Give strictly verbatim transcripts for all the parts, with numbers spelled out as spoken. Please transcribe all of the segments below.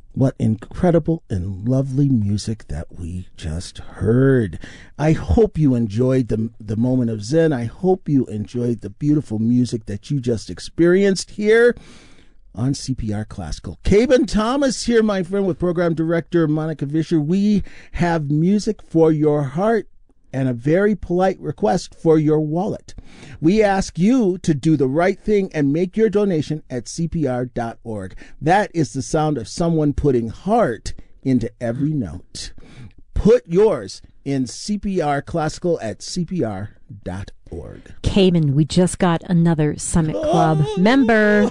What incredible and lovely music that we just heard. I hope you enjoyed the, the moment of Zen. I hope you enjoyed the beautiful music that you just experienced here on C P R Classical. Caben Thomas here, my friend, with Program Director Monica Vischer. We have music for your heart and a very polite request for your wallet. We ask you to do the right thing and make your donation at C P R dot org. That is the sound of someone putting heart into every note. Put yours in C P R Classical at C P R dot org. Cayman, we just got another Summit Club oh, member.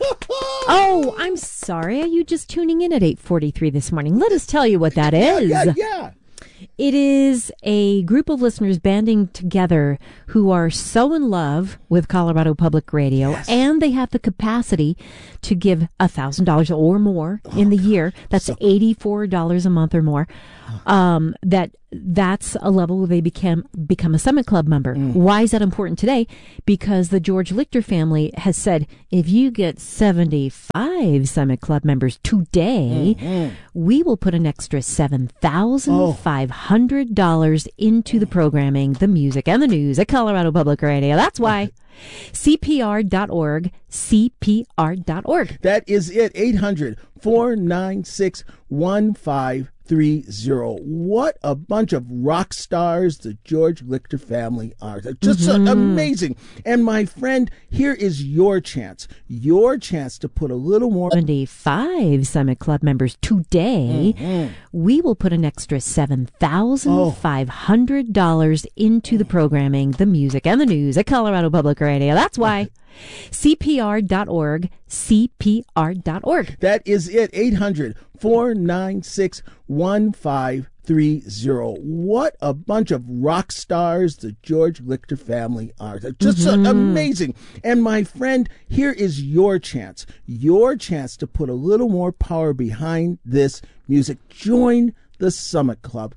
Oh, I'm sorry. Are you just tuning in at eight forty-three this morning? Let us tell you what that is. Yeah, yeah, yeah. It is a group of listeners banding together who are so in love with Colorado Public Radio, yes. and they have the capacity to give one thousand dollars or more oh, in the year. That's so eighty-four dollars a month or more. Um, that that's a level where they become become a Summit Club member. Mm. Why is that important today? Because the George Lichter family has said, if you get seventy-five Summit Club members today, mm-hmm. we will put an extra seven thousand five hundred dollars oh. into the programming, the music, and the news at Colorado Public Radio. That's why. C P R dot org, C P R dot org. That is it. eight hundred, four nine six, one five three zero. What a bunch of rock stars the George Lichter family are. They're just mm-hmm. so amazing. And my friend, here is your chance. Your chance to put a little more. seventy-five Summit Club members today. Mm-hmm. We will put an extra seven thousand five hundred dollars oh. into the programming, the music, and the news at Colorado Public Radio. That's why. C P R dot org, C P R dot org. That is it. eight hundred, four nine six, one five three zero. What a bunch of rock stars the George Lichter family are. They're just mm-hmm. so amazing. And my friend, here is your chance. Your chance to put a little more power behind this music. Join the Summit Club.